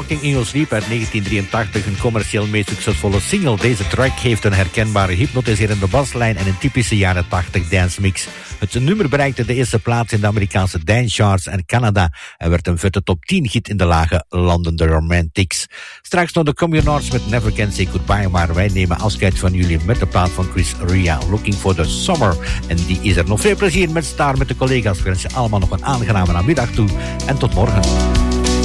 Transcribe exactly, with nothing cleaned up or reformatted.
Walking in Your Sleep uit negentien drieëntachtig, een commercieel meest succesvolle single. Deze track heeft een herkenbare hypnotiserende baslijn en een typische jaren tachtig dance mix. Het nummer bereikte de eerste plaats in de Amerikaanse dance charts en Canada en werd een vette top tien hit in de lage landen, de Romantics. Straks nog de Communards met Never Can Say Goodbye, maar wij nemen afscheid van jullie met de plaat van Chris Ria, Looking for the Summer. En die is er. Nog veel plezier met Star, met de collega's. Ik wens je allemaal nog een aangename namiddag toe en tot morgen.